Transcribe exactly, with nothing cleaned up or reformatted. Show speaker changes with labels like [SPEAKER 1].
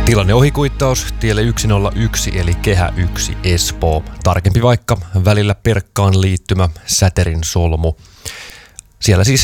[SPEAKER 1] Tilanne ohikuittaus tielle yksi nolla yksi eli Kehä yksi Espoo. Tarkempi vaikka välillä Perkkaan liittymä Säterin solmu. Siellä siis